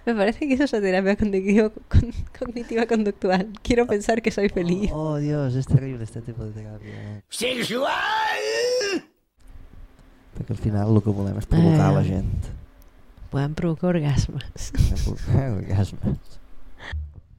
Me parece que eso es terapia cognitiva conductual. Quiero pensar que soy feliz. Oh, Dios, es terrible este tipo de teràpia. ¡Sexual! Perquè al final el que volem és provocar la gent. Podem provocar orgasmes. Orgasmes.